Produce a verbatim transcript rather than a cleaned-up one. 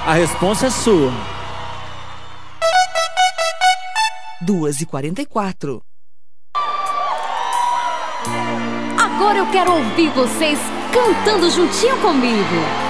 A responsa é sua. duas e quarenta e quatro. Agora eu quero ouvir vocês cantando juntinho comigo.